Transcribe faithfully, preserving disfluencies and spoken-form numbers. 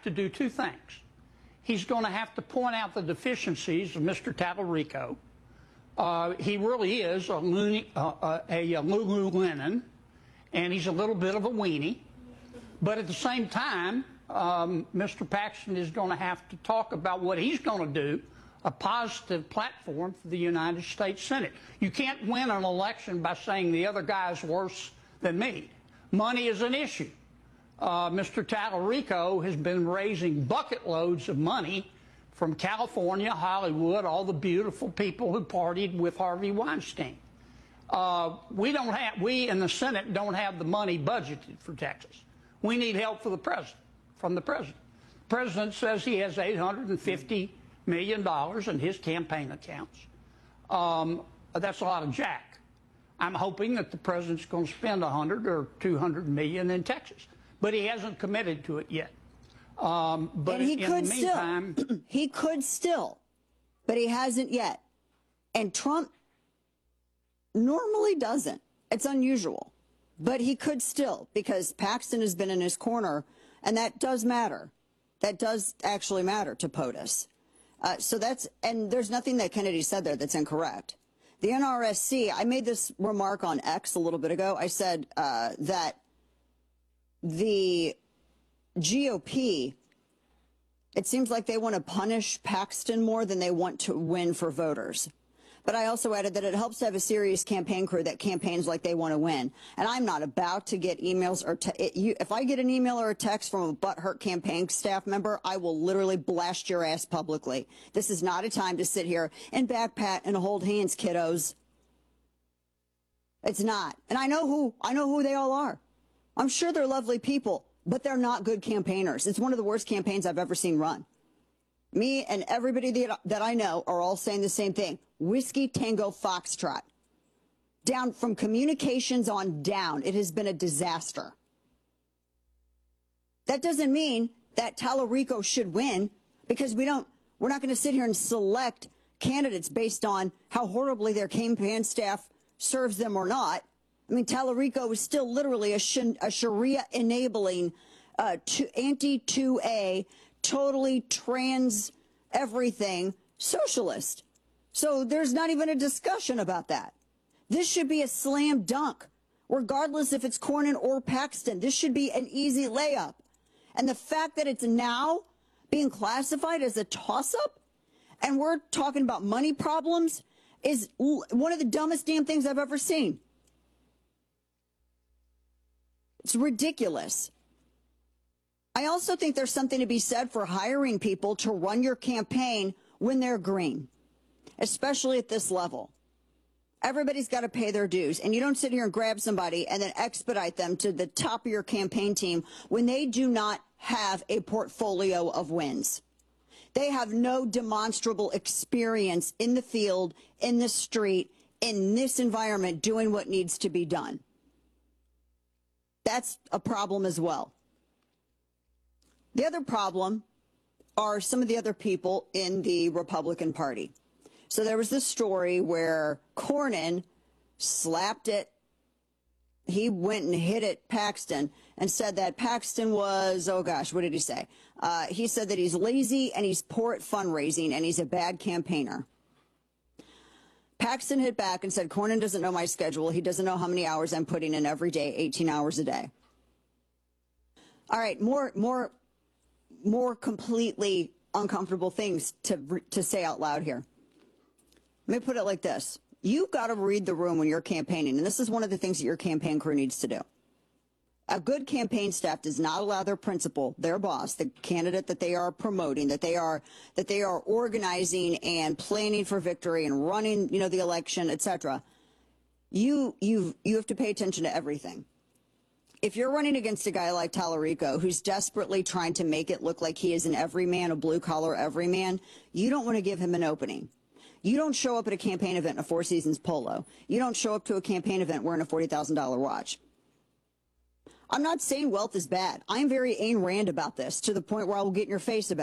to do two things. He's going to have to point out the deficiencies of Mister Tallarico. Uh, he really is a, loony, uh, a, a Lululemon, and he's a little bit of a weenie. But at the same time, um, Mister Paxton is going to have to talk about what he's going to do, a positive platform for the United States Senate. You can't win an election by saying the other guy's worse than me. Money is an issue. Uh, Mister Tallarico has been raising bucket loads of money from California, Hollywood, all the beautiful people who partied with Harvey Weinstein. Uh, we don't have, we in the Senate don't have the money budgeted for Texas. We need help for the president, from the president. The president says he has eight hundred fifty million dollars in his campaign accounts. Um, that's a lot of jack. I'm hoping that the president's going to spend one hundred or two hundred million in Texas, but he hasn't committed to it yet. Um, but and he in could the meantime, still. He could still, but he hasn't yet. And Trump normally doesn't. It's unusual. But he could still, because Paxton has been in his corner, and that does matter. That does actually matter to POTUS. Uh, so that's, and there's nothing that Kennedy said there that's incorrect. The N R S C, I made this remark on X a little bit ago. I said uh, that the G O P, it seems like they want to punish Paxton more than they want to win for voters. But I also added that it helps to have a serious campaign crew that campaigns like they want to win. And I'm not about to get emails or te it, you, if I get an email or a text from a butthurt campaign staff member, I will literally blast your ass publicly. This is not a time to sit here and backpat and hold hands, kiddos. It's not. And I know who I know who they all are. I'm sure they're lovely people, but they're not good campaigners. It's one of the worst campaigns I've ever seen run. Me and everybody that, that I know are all saying the same thing. Whiskey Tango Foxtrot. Down from communications on down, it has been a disaster. That doesn't mean that Tallarico should win, because we don't, we're not going to sit here and select candidates based on how horribly their campaign staff serves them or not. I mean, Tallarico is still literally a, a Sharia-enabling uh, anti two A, totally trans everything socialist. So there's not even a discussion about that. This should be a slam dunk, regardless if it's Cornyn or Paxton. This should be an easy layup. And the fact that it's now being classified as a toss-up, and we're talking about money problems, is one of the dumbest damn things I've ever seen. It's ridiculous. I also think there's something to be said for hiring people to run your campaign when they're green, especially at this level. Everybody's got to pay their dues, and you don't sit here and grab somebody and then expedite them to the top of your campaign team when they do not have a portfolio of wins. They have no demonstrable experience in the field, in the street, in this environment, doing what needs to be done. That's a problem as well. The other problem are some of the other people in the Republican Party. So there was this story where Cornyn slapped it. He went and hit it Paxton and said that Paxton was, oh gosh, what did he say? Uh, he said that he's lazy and he's poor at fundraising and he's a bad campaigner. Paxton hit back and said, Cornyn doesn't know my schedule. He doesn't know how many hours I'm putting in every day, eighteen hours a day. All right, more, more, more completely uncomfortable things to, to say out loud here. Let me put it like this. You've got to read the room when you're campaigning, and this is one of the things that your campaign crew needs to do. A good campaign staff does not allow their principal, their boss, the candidate that they are promoting, that they are that they are organizing and planning for victory and running, you know, the election, et cetera. You you you have to pay attention to everything. If you're running against a guy like Tallarico, who's desperately trying to make it look like he is an everyman, a blue-collar everyman, you don't want to give him an opening. You don't show up at a campaign event in a Four Seasons polo. You don't show up to a campaign event wearing a forty thousand dollar watch. I'm not saying wealth is bad. I'm very Ayn Rand about this, to the point where I will get in your face about it.